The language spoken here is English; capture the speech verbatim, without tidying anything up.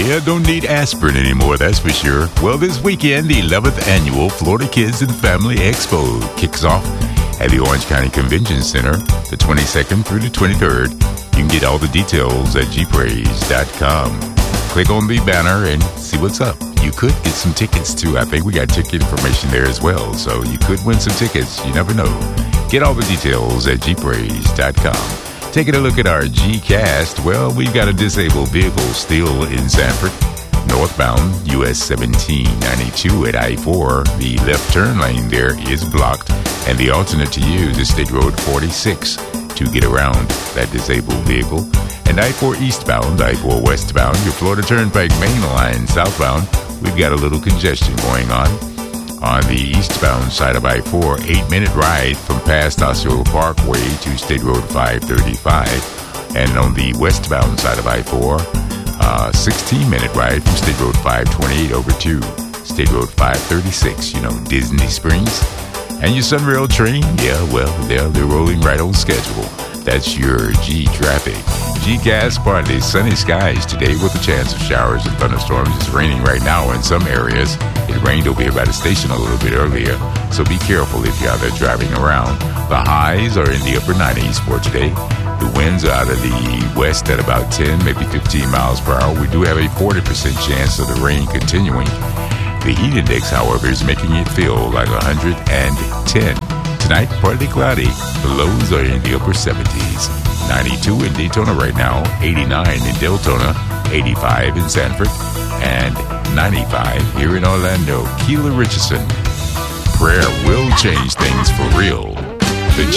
Yeah, don't need aspirin anymore, that's for sure. Well, this weekend, the eleventh annual Florida Kids and Family Expo kicks off at the Orange County Convention Center, the twenty-second through the twenty-third. You can get all the details at g praise dot com. Click on the banner and see what's up. You could get some tickets too. I think we got ticket information there as well, so you could win some tickets. You never know. Get all the details at g praise dot com. Taking a look at our G-Cast, well, we've got a disabled vehicle still in Sanford. Northbound U S seventeen ninety-two at I four. The left turn lane there is blocked, and the alternate to use is State Road forty-six to get around that disabled vehicle. And I four eastbound, I four westbound, your Florida Turnpike main line southbound, we've got a little congestion going on. On the eastbound side of I four, eight-minute ride from past Osceola Parkway to State Road five thirty-five. And on the westbound side of I four, uh, sixteen-minute ride from State Road five twenty-eight over to State Road five thirty-six, you know, Disney Springs. And your Sunrail train, yeah, well, they're, they're rolling right on schedule. That's your G-Traffic. G-Gas, partly sunny skies today with a chance of showers and thunderstorms. It's raining right now in some areas. It rained over here by the station a little bit earlier, so be careful if you're out there driving around. The highs are in the upper nineties for today. The winds are out of the west at about ten, maybe fifteen miles per hour. We do have a forty percent chance of the rain continuing. The heat index, however, is making it feel like one hundred ten. Tonight, partly cloudy. The lows are in the upper seventies. ninety-two in Daytona right now, eighty-nine in Deltona, eighty-five in Sanford, and ninety-five here in Orlando. Keela Richardson. Prayer will change things for real.